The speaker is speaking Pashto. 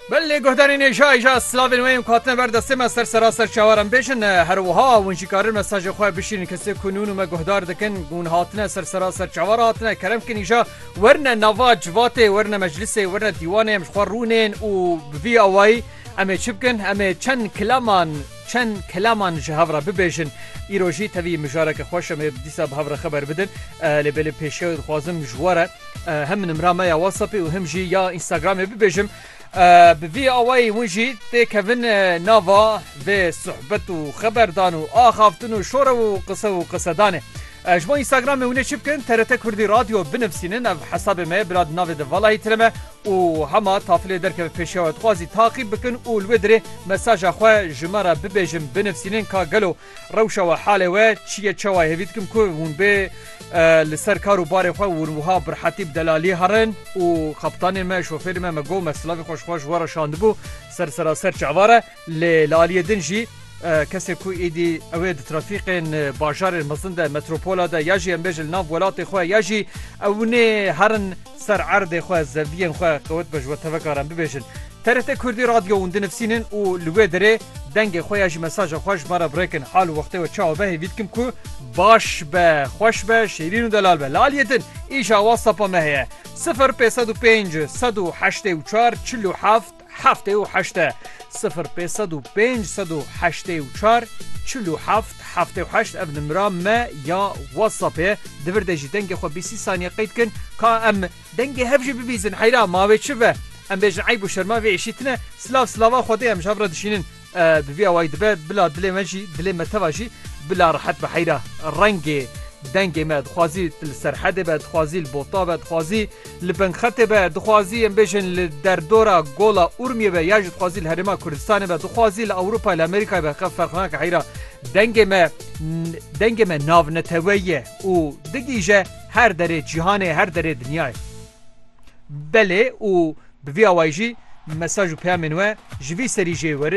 بله گهدارین ایجا سلاوین ویم کاتن بردسته ما سراسر چاورم بیشن هر وها ونجی کارن مساج خواه بشین کسی کنون و ما گهدار دکن گون هاتنه سراسر چاور هاتنه کرم کن ایجا ورنه نواج واته ورنه مجلس ورنه دیوانه مشخوار رونین و بوی آوائی اما چی بکن اما چند کلامان جهاورا ببیشن ایروجی تاوی مجارک خوش اما دیسا بهاورا خبر بدن لبل پیشه خوازم جواره هم نمرامه یا واتساپی و هم جی یا اینستاگرام ببیشم بوی آوائی ونجی تکوین ناوا و صحبت و خبردان و آخافتن و شور و قصه دانه جمع اینستاگرام ونه چی بکن ترته کردی رادیو بنفسینن او حساب ما براد ناو ده والای ترمه و همه تافله در که پیشوات خوازی تاقیب بکن و الودره مساج خواه جمعه ببیجم بنفسینن که گلو روشه و حاله و چیه چوای هفید کم که ون به لسر کارو باره خواه ونوها برحتیب دلالی هرن و خبطان ما شوفیر ما مگو مسلاوی خوش وارا شاندبو سر چعواره لالیه دنجی کسی کو ایدی اوید ترافیقین باجار مزنده متروپولا ده یاجی امبیج الناف ولات خواه یاجی اونه هرن سر عرض خواه زوین خواه قوت بج و تفکرم ببیجن ترته کردی رادیو وند نفسینن و لوی دره دنگ خواه یاجی مساج خوش مرا بریکن حال و وقتی و چاو به ویدکم کو باش به خوش به شیرین و دلال به لالیتن ایجا واسطا مهیه 0505 184 47 78 0505 184 47 78 ev nimra me ya WhatsApp'e devir de jidenge xo 20 saniye qeyd kin ka em denge hevji bibizin hayra mavet şive em bejin ayb u şerma ve işitine slava xode em javra dişinin bi awayd be bila dile meji dile metavaji bila rahat be hayra rengi دنگ ما دخوازی سرحد به دخوازی البوطا به دخوازی لبنخت به دخوازی ام بشن در دورا گولا اورمیه به یاج دخوازی الهرما کردستان به دخوازی لاوروپا الامریکا به خف فرقناک حیرا دنگ ما ناو نتویه و دگیجه هر در جهان هر در دنیای بله و بوی آوایجی مساج و پیامنوه جوی سری جیوره